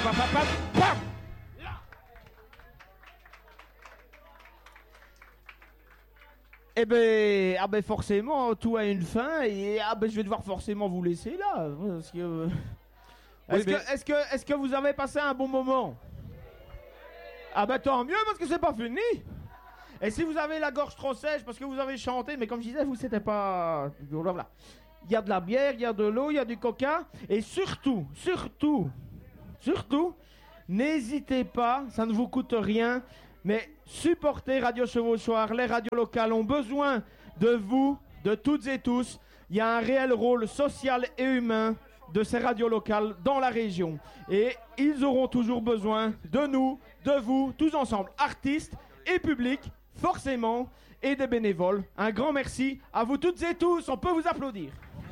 Eh ben, forcément, tout a une fin et je vais devoir forcément vous laisser là. Parce que, est-ce que vous avez passé un bon moment? Ah ben tant mieux parce que c'est pas fini. Et si vous avez la gorge trop sèche parce que vous avez chanté, mais comme je disais, vous c'était pas... Voilà. Il y a de la bière, il y a de l'eau, il y a du coca. Et surtout, n'hésitez pas, ça ne vous coûte rien, mais supportez Radio Chevauchoir. Les radios locales ont besoin de vous, de toutes et tous. Il y a un réel rôle social et humain de ces radios locales dans la région. Et ils auront toujours besoin de nous, de vous, tous ensemble, artistes et publics, forcément, et des bénévoles. Un grand merci à vous toutes et tous. On peut vous applaudir.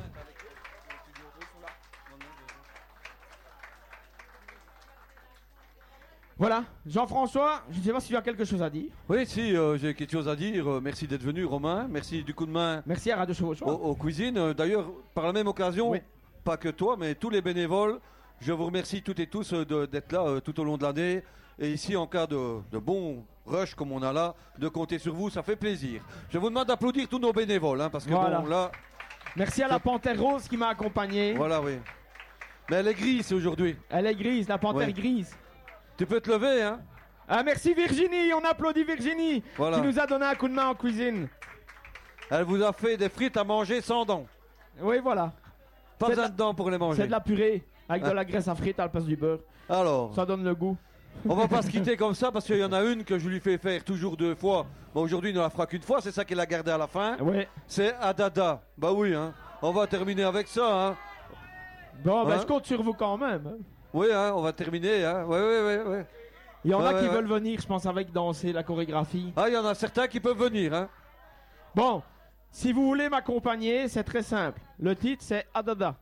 Voilà, Jean-François, je ne sais pas si tu as quelque chose à dire. Oui, si, j'ai quelque chose à dire. Merci d'être venu, Romain. Merci du coup de main. Merci à Radio Chevauchoir. Aux cuisines. D'ailleurs, par la même occasion, oui. Pas que toi, mais tous les bénévoles, je vous remercie toutes et tous d'être là tout au long de l'année. Et ici, en cas de bon rush comme on a là, de compter sur vous, ça fait plaisir. Je vous demande d'applaudir tous nos bénévoles, parce que voilà. Bon, là... Merci à la panthère rose qui m'a accompagné. Voilà, oui. Mais elle est grise aujourd'hui. Elle est grise, la panthère grise. Tu peux te lever, Ah, merci Virginie, on applaudit Virginie, voilà. Qui nous a donné un coup de main en cuisine. Elle vous a fait des frites à manger sans dents. Oui, voilà. Pas besoin de dents pour les manger. C'est de la purée, avec de la graisse à frites à la place du beurre. Alors. Ça donne le goût. On va pas se quitter comme ça parce qu'il y en a une que je lui fais faire toujours 2 fois. Bon, aujourd'hui, il ne la fera qu'une fois, c'est ça qu'elle a gardé à la fin. Oui. C'est Adada. Bah oui, on va terminer avec ça, Bon, je compte sur vous quand même. Oui, on va terminer, Oui. Il y en a qui veulent venir, je pense, avec danser la chorégraphie. Ah, il y en a certains qui peuvent venir, Bon, si vous voulez m'accompagner, c'est très simple. Le titre, c'est Adada.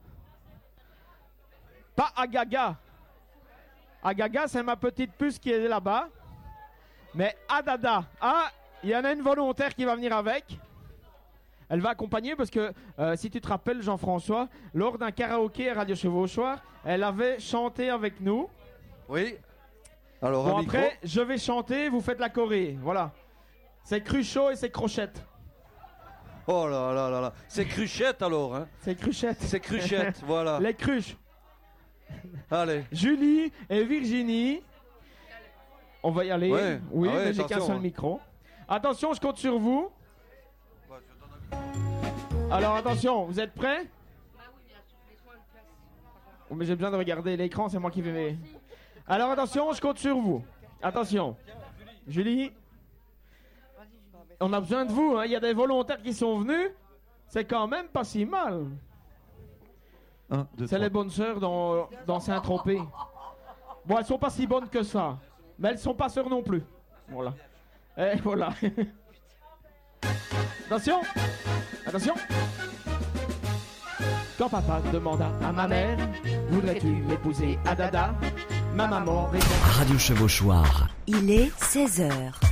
Pas Agaga. Agaga, c'est ma petite puce qui est là-bas. Mais Adada. Ah, il y en a une volontaire qui va venir avec. Elle va accompagner parce que, si tu te rappelles, Jean-François, lors d'un karaoké à Radio Chevauchoir, elle avait chanté avec nous. Oui. Alors, bon, après, je vais chanter, vous faites la choré. Voilà. C'est Cruchot et c'est Crochette. Oh là là là là. C'est Cruchette alors, C'est Cruchette. C'est Cruchette, voilà. Les cruches. Allez. Julie et Virginie. On va y aller. Ouais. Oui, mais j'ai qu'un seul micro. Attention, je compte sur vous. Alors attention, vous êtes prêts? Oh, mais j'ai besoin de regarder l'écran, c'est moi qui vais... Alors attention, je compte sur vous. Attention. Julie. On a besoin de vous, il y a des volontaires qui sont venus. C'est quand même pas si mal. 1, 2, c'est 3. les bonnes sœurs dans Saint-Tropez. Bon, elles sont pas si bonnes que ça. Mais elles sont pas sœurs non plus. Voilà. Et voilà. Attention. Attention. Quand papa demanda à ma mère, voudrais-tu m'épouser à Dada? Ma maman répond. Radio Chevauchoir. Il est 16h.